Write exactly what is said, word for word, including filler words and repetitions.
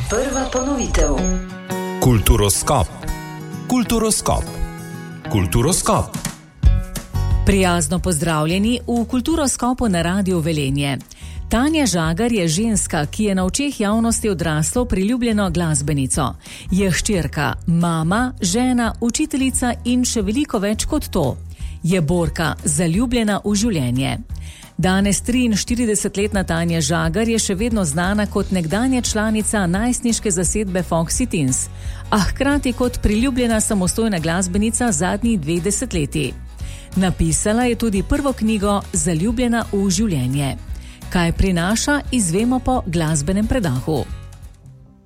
Prva ponovitev. Kulturoskop. Kulturoskop. Kulturoskop. Prijazno pozdravljeni v Kulturoskopu na Radiu Velenje. Tanja Žagar je ženska, ki je na očeh javnosti odrasla v priljubljeno glasbenico. Je hčerka, mama, žena, učiteljica in še veliko več kot to. Je borka, zaljubljena v življenje. Danes triinštiridesetletna Tanja Žagar je še vedno znana kot nekdanja članica najstniške zasedbe Foxy Teens, a hkrati kot priljubljena samostojna glasbenica zadnjih dveh desetletij. Napisala je tudi prvo knjigo Zaljubljena v življenje. Kaj prinaša, izvemo po glasbenem predahu.